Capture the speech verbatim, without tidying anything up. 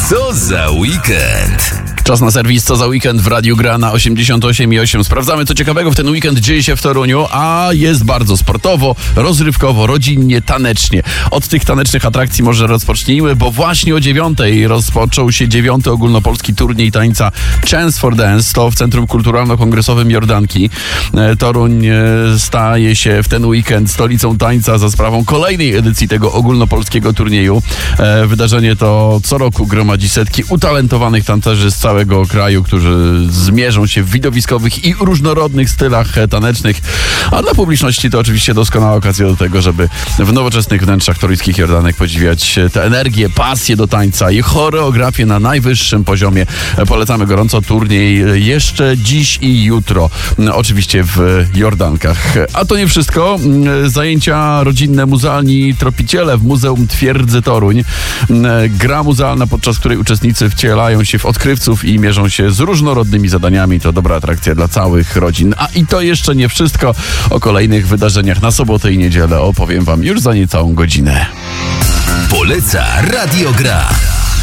Co za weekend? Czas na serwis Co za weekend w Radiu Gra na osiemdziesiąt osiem i osiem. Sprawdzamy, co ciekawego w ten weekend dzieje się w Toruniu, a jest bardzo sportowo, rozrywkowo, rodzinnie, tanecznie. Od tych tanecznych atrakcji może rozpocznijmy, bo właśnie o dziewiątej rozpoczął się dziewiąty ogólnopolski turniej tańca Chance for Dance. To w Centrum Kulturalno-Kongresowym Jordanki. Toruń staje się w ten weekend stolicą tańca za sprawą kolejnej edycji tego ogólnopolskiego turnieju. Wydarzenie to co roku gromadzi setki utalentowanych tancerzy z całego kraju, którzy zmierzą się w widowiskowych i różnorodnych stylach tanecznych, a dla publiczności to oczywiście doskonała okazja do tego, żeby w nowoczesnych wnętrzach toruńskich Jordanek podziwiać tę energię, pasję do tańca i choreografię na najwyższym poziomie. Polecamy gorąco turniej jeszcze dziś i jutro, oczywiście w Jordankach. A to nie wszystko. Zajęcia rodzinne muzealni Tropiciele w Muzeum Twierdzy Toruń. Gra muzealna, podczas której uczestnicy wcielają się w odkrywców i mierzą się z różnorodnymi zadaniami. To dobra atrakcja dla całych rodzin. A i to jeszcze nie wszystko. O kolejnych wydarzeniach na sobotę i niedzielę opowiem wam już za niecałą godzinę. Poleca Radio Gra.